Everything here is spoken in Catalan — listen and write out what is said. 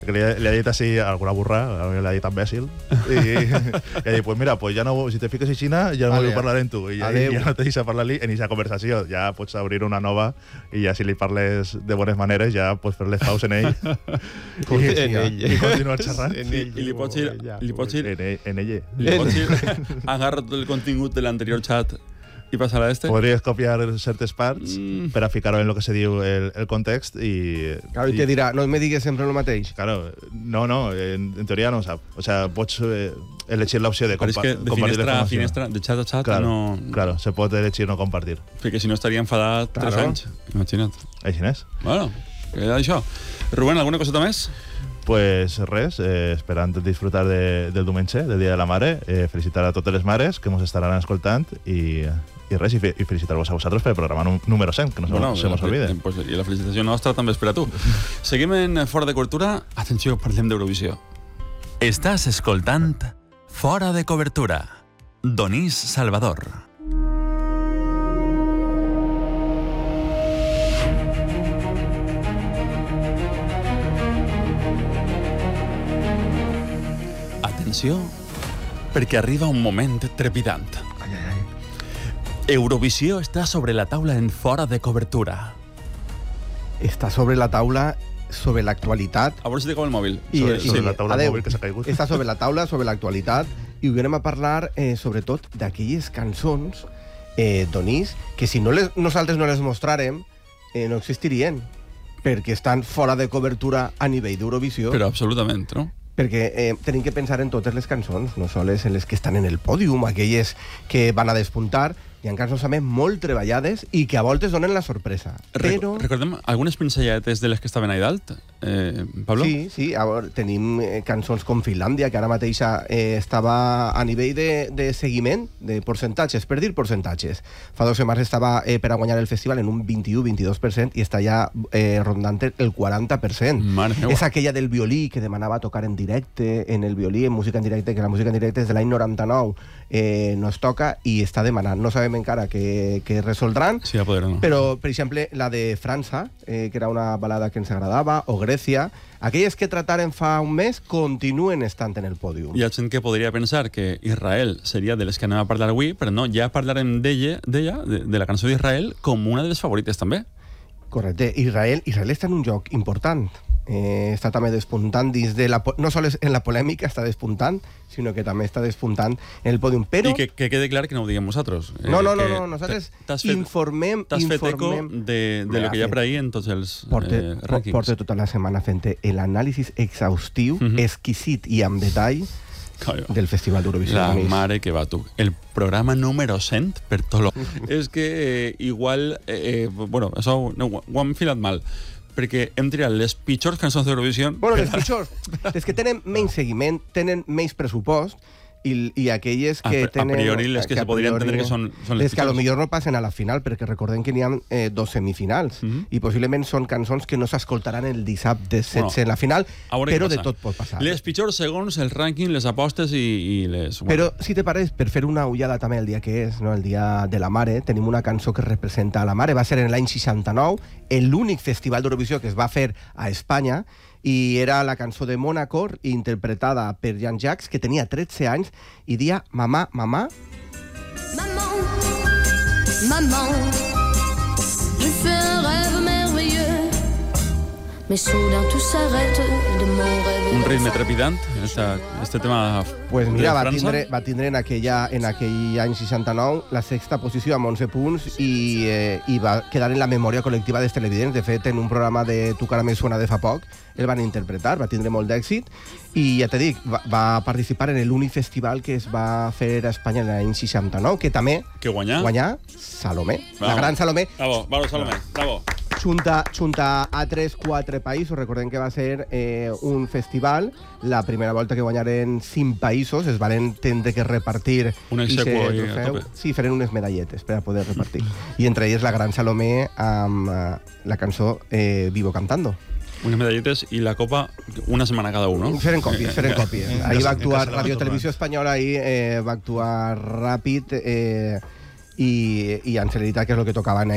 que le ha dit així alguna burra, le ha dit imbècil, i ha dit, pues mira, pues ja no, si te fiques a Xina, ja no vull parlar amb tu, i ja no te deixa parlar-li en aquesta conversació, ja pots obrir una nova, i ja si li parles de bones maneres, ja pots fer-les paus en ell, i continuar xerrant. I li pots dir... En ell. Li pots dir, agarra tot el contingut de l'anterior xat i passar a este. Podries copiar certes parts per a ficar-ho en el que se diu el context i... Claro, i te dirà, no me digues sempre el mateix. Claro, no, en teoria no ho sap. O sea, pots elegir l'opció de compartir la informació. Finestra a finestra, de xat a xat, claro, no... Claro, se pot elegir no compartir. Perquè si no estaria enfadat 3 anys, imagina't. Així és. Bueno, queda això. Rubén, alguna coseta més? Pues res, esperant disfrutar del diumenge, del Dia de la Mare, felicitar a totes les mares que ens estaran escoltant i res, i felicitar-vos a vosaltres per el programa número 100, que no se mos olvide. Pues, i la felicitació nostra també és per a tu. Seguim en Fora de Cobertura. Atenció, parlem d'Eurovisió. Estàs escoltant Fora de Cobertura. Donís Salvador. Atenció, perquè arriba un moment trepidant. Eurovisió està sobre la taula en Fora de Cobertura. Està sobre la taula, sobre l'actualitat. A veure si tinc el mòbil. Sobre la taula del mòbil que s'ha caigut. Està sobre la taula, sobre l'actualitat, i ho venim a parlar, sobretot, d'aquelles cançons, Donís, que si nosaltres no les mostràrem, no existirien, perquè estan fora de cobertura a nivell d'Eurovisió. Però absolutament, no? Perquè tenim que pensar en totes les cançons, no sols en les que estan en el pòdium, aquelles que van a despuntar. Hi ha cançons també molt treballades i que a voltes donen la sorpresa. Però... Recordem algunes pincelladetes de les que estaven ahí dalt, Pablo? Sí. A veure, tenim cançons com Finlàndia, que ara mateixa estava a nivell de seguiment de percentatges, per dir percentatges. Fa 2 setmanes estava per a guanyar el festival en un 21-22% i està ja rondant el 40%. Mare meva. És aquella del violí que demanava tocar en directe, en el violí, en música en directe, que la música en directe és de l'any 99 no es toca i està demanant. No sabem encara què resoldran, sí, no. Però, per exemple, la de França, que era una balada que ens agradava, o Grècia, aquelles que trataren fa un mes continuen estant en el pòdium. Hi ha gent que podria pensar que Israel seria de les que anem a parlar avui, però no, ja parlarem d'ella, de la cançó d'Israel, com una de les favorites també. Correcte. Israel està en un joc important. Està també despuntant dins de la... No sols en la polèmica està despuntant, sinó que també està despuntant en el pòdium. Però... I que quede clar que no ho diguem nosaltres. No. Nosaltres informem... T'has fet eco de lo que hi ha per ahir en tots els rànquings. Porto tota la setmana fent l'anàlisi exhaustiu, exquisit i amb detall del Festival d'Eurovisió. La mare que va, tu. El programa número 100 per tot lo... És que igual... bueno, això ho hem filat mal, perquè hem triat les pitjors cançons d'Eurovisió... Bueno, les pitjors, les que tenen menys seguiment, tenen menys pressupost, i aquelles que tenen... A priori, les que se podrien entendre que són les pitjors. Les que a lo millor no passen a la final, perquè recordem que n'hi ha 2 semifinals, i possiblement són cançons que no s'escoltaran el dissabte 16 en la final, però de tot pot passar. Les pitjors segons el rànquing, les apostes i les... Però, si te pareix, per fer una ullada també el dia que és, no? El dia de la mare, tenim una cançó que representa a la mare, va ser en l'any 69, l'únic festival d'Eurovisió que es va fer a Espanya, i era la cançó de Mónaco, interpretada per Jean-Jacques, que tenia 13 anys, i dia Mamà, mamà. Maman, maman, je fais un rêve merveilleux, mais soudain tout s'arrête de mon rêve. Un ritme trepidant, este tema pues mira, de França. Va tindre en aquell any 69 la 6ª posició amb 11 punts i va quedar en la memòria col·lectiva dels televidents. De fet, en un programa de Tu cara me suena de fa poc, el van interpretar, va tindre molt d'èxit i ja te dic, va participar en l'únic festival que es va fer a Espanya en l'any 69, que també guanyà Salomé, la gran Salomé. Bravo, Salomé, bravo. Junta a 3-4 països. Recordem que va ser un festival, la primera volta que guanyaren 5 països, es van tindre que repartir un exequo i a tope. Sí, feren unes medalletes per a poder repartir. I entre elles la gran Salomé amb la cançó Vivo Cantando. Unes medalletes i la copa una setmana cada un, no? Feren còpies. Ahir va actuar Radio Televisió Espanyola, va actuar ràpid i amb celeritat, que és el que tocava en